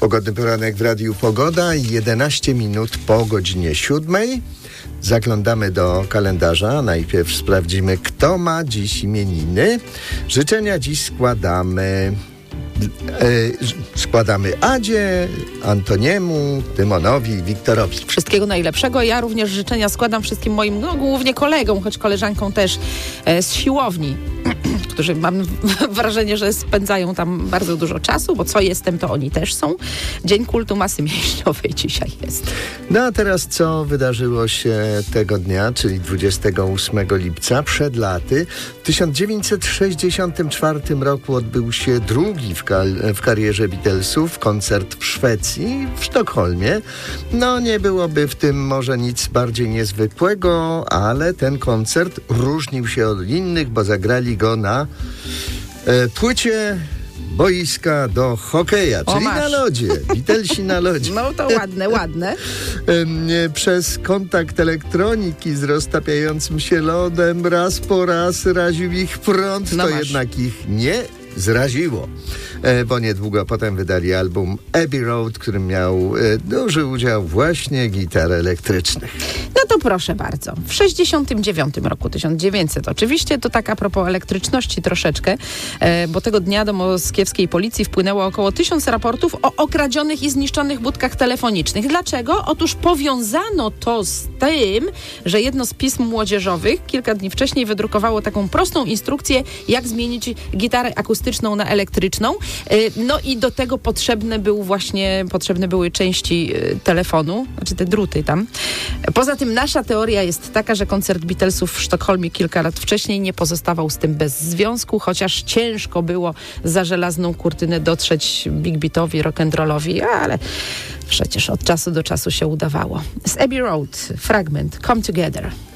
Pogodny poranek w Radiu Pogoda, 11 minut po godzinie 7. Zaglądamy do kalendarza. Najpierw sprawdzimy, kto ma dziś imieniny. Życzenia dziś składamy Adzie, Antoniemu, Tymonowi, Wiktorowi. Wszystkiego najlepszego. Ja również życzenia składam wszystkim moim, głównie kolegom, choć koleżankom też z siłowni, którzy mam wrażenie, że spędzają tam bardzo dużo czasu, bo co jestem, to oni też są. Dzień kultu masy mięśniowej dzisiaj jest. No a teraz co wydarzyło się tego dnia, czyli 28 lipca, przed laty. W 1964 roku odbył się drugi w karierze Beatlesów koncert w Szwecji, w Sztokholmie. No nie byłoby w tym może nic bardziej niezwykłego, ale ten koncert różnił się od innych, bo zagrali go na płycie boiska do hokeja, czyli na lodzie. Beatlesi na lodzie. No to ładne. Przez kontakt elektroniki z roztapiającym się lodem raz po raz raził ich prąd, jednak ich nie zraziło, bo niedługo potem wydali album Abbey Road, w którym miał duży udział właśnie gitar elektrycznych. No to proszę bardzo. W 69 roku, 1900 oczywiście, to tak a propos elektryczności troszeczkę, bo tego dnia do moskiewskiej policji wpłynęło około 1000 raportów o okradzionych i zniszczonych budkach telefonicznych. Dlaczego? Otóż powiązano to z tym, że jedno z pism młodzieżowych kilka dni wcześniej wydrukowało taką prostą instrukcję, jak zmienić gitarę akustyczną na elektryczną. No i do tego potrzebne były części telefonu, znaczy te druty tam. Poza tym nasza teoria jest taka, że koncert Beatlesów w Sztokholmie kilka lat wcześniej nie pozostawał z tym bez związku, chociaż ciężko było za żelazną kurtynę dotrzeć Big Beatowi, rock'n'rollowi, ale przecież od czasu do czasu się udawało. Z Abbey Road fragment Come Together.